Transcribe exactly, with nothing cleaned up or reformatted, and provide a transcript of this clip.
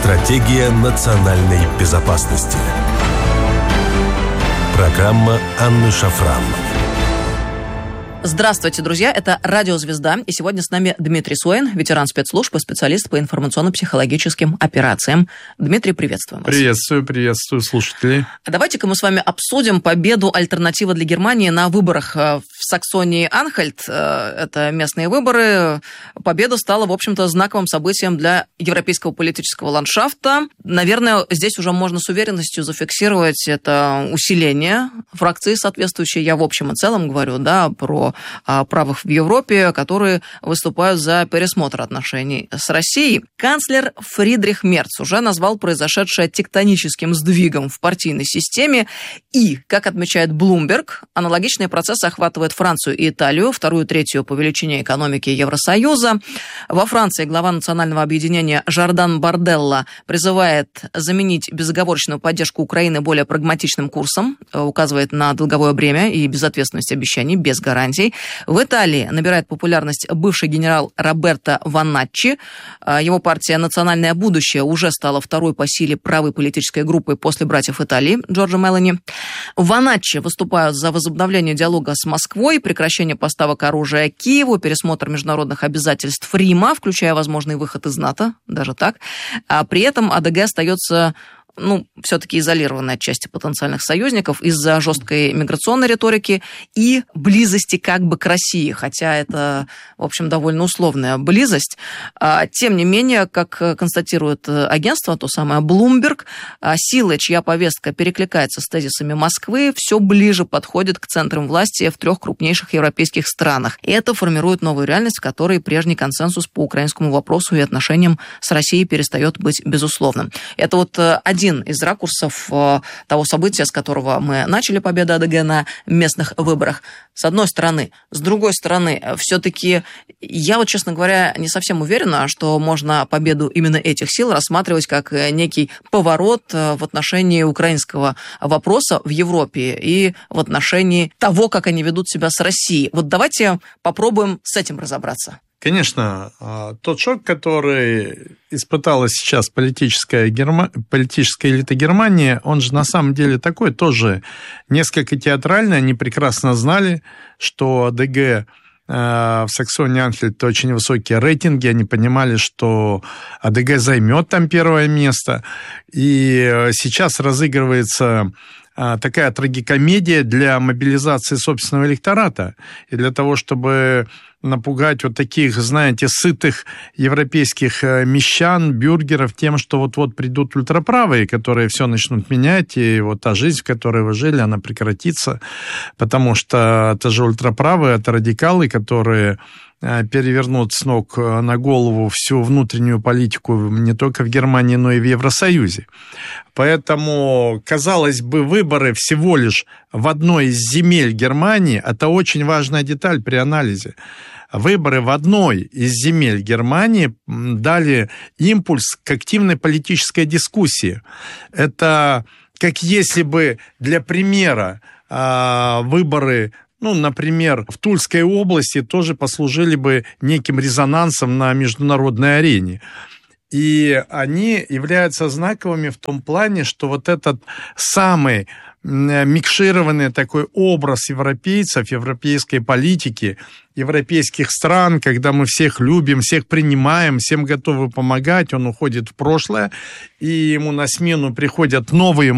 Стратегия национальной безопасности. Программа Анны Шафран. Здравствуйте, друзья. Это Радио Звезда. И сегодня с нами Дмитрий Суин, ветеран спецслужб и специалист по информационно-психологическим операциям. Дмитрий, приветствуем вас. Приветствую, приветствую слушателей. Давайте-ка мы с вами обсудим победу «Альтернатива для Германии» на выборах в Саксонии-Анхальт. Это местные выборы. Победа стала, в общем-то, знаковым событием для европейского политического ландшафта. Наверное, здесь уже можно с уверенностью зафиксировать это усиление фракции соответствующей. Я в общем и целом говорю, да, про правых в Европе, которые выступают за пересмотр отношений с Россией. Канцлер Фридрих Мерц уже назвал произошедшее тектоническим сдвигом в партийной системе. И, как отмечает Bloomberg, аналогичные процессы охватывают Францию и Италию, вторую, третью по величине экономики Евросоюза. Во Франции глава национального объединения Жордан Барделла призывает заменить безоговорочную поддержку Украины более прагматичным курсом, указывает на долговое бремя и безответственность обещаний, без гарантий. В Италии набирает популярность бывший генерал Роберто Ванначчи. Его партия «Национальное будущее» уже стала второй по силе правой политической группой после братьев Италии Джорджа Мелони. Ванначчи выступают за возобновление диалога с Москвой, прекращение поставок оружия Киеву, пересмотр международных обязательств Рима, включая возможный выход из НАТО, даже так. А при этом АДГ остается... ну, все-таки изолированной от части потенциальных союзников из-за жесткой миграционной риторики и близости как бы к России, хотя это, в общем, довольно условная близость. Тем не менее, как констатирует агентство, то самое Bloomberg, силы, чья повестка перекликается с тезисами Москвы, все ближе подходят к центрам власти в трех крупнейших европейских странах. И это формирует новую реальность, в которой прежний консенсус по украинскому вопросу и отношениям с Россией перестает быть безусловным. Это вот один из ракурсов того события, с которого мы начали победу АДГ на местных выборах. С одной стороны. С другой стороны, все-таки я вот, честно говоря, не совсем уверена, что можно победу именно этих сил рассматривать как некий поворот в отношении украинского вопроса в Европе и в отношении того, как они ведут себя с Россией. Вот давайте попробуем с этим разобраться. Конечно, тот шок, который испытала сейчас политическая, Герма... политическая элита Германии, он же на самом деле такой тоже несколько театральный. Они прекрасно знали, что АДГ в Саксонии-Анхальт очень высокие рейтинги, они понимали, что АДГ займет там первое место. И сейчас разыгрывается такая трагикомедия для мобилизации собственного электората и для того, чтобы напугать вот таких, знаете, сытых европейских мещан, бюргеров тем, что вот-вот придут ультраправые, которые все начнут менять, и вот та жизнь, в которой вы жили, она прекратится, потому что это же ультраправые, это радикалы, которые перевернут с ног на голову всю внутреннюю политику не только в Германии, но и в Евросоюзе. Поэтому, казалось бы, выборы всего лишь в одной из земель Германии – это очень важная деталь при анализе. Выборы в одной из земель Германии дали импульс к активной политической дискуссии. Это как если бы, для примера, выборы, ну, например, в Тульской области тоже послужили бы неким резонансом на международной арене. И они являются знаковыми в том плане, что вот этот самый микшированный такой образ европейцев, европейской политики, европейских стран, когда мы всех любим, всех принимаем, всем готовы помогать, он уходит в прошлое, и ему на смену приходят новые